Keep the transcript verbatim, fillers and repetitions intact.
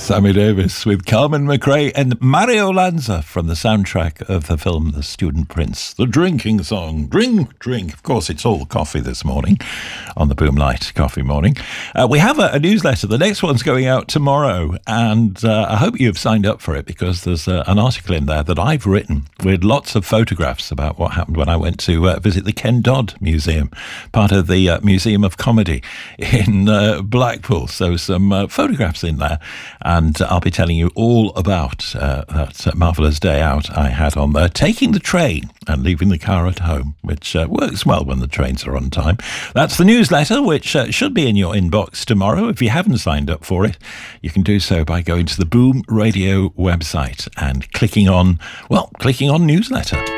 Sammy Davis with Carmen McRae and Mario Lanza from the soundtrack of the film The Student Prince. The drinking song. Drink, drink. Of course, it's all coffee this morning on the Boomlight Coffee Morning. Uh, we have a, a newsletter. The next one's going out tomorrow, and uh, I hope you've signed up for it because there's uh, an article in there that I've written with lots of photographs about what happened when I went to uh, visit the Ken Dodd Museum, part of the uh, Museum of Comedy in uh, Blackpool. So some uh, photographs in there. And I'll be telling you all about uh, that marvellous day out I had on there, taking the train and leaving the car at home, which uh, works well when the trains are on time. That's the newsletter, which uh, should be in your inbox tomorrow. If you haven't signed up for it, you can do so by going to the Boom Radio website and clicking on, well, clicking on newsletter.